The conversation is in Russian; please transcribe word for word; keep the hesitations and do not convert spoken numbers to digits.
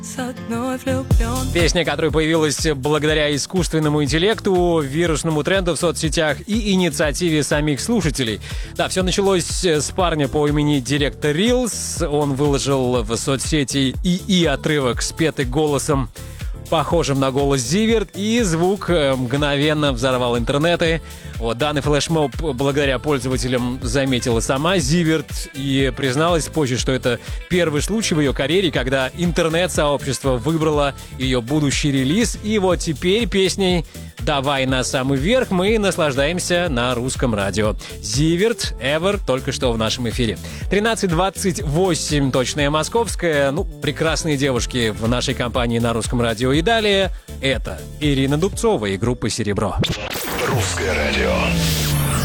Песня, которая появилась благодаря искусственному интеллекту, вирусному тренду в соцсетях и инициативе самих слушателей. Да, все началось с парня по имени Директор Рилс. Он выложил в соцсети ИИ-отрывок, спетый голосом, похожим на голос Зиверт, и звук мгновенно взорвал интернеты. Вот, данный флешмоб благодаря пользователям заметила сама Зиверт и призналась позже, что это первый случай в ее карьере, когда интернет-сообщество выбрало ее будущий релиз. И вот теперь песней «Давай на самый верх» мы наслаждаемся на русском радио. Зиверт, Ever, только что в нашем эфире. тринадцать двадцать восемь, точное московское. Ну, прекрасные девушки в нашей компании на русском радио. И далее это Ирина Дубцова и группа «Серебро». Русское радио.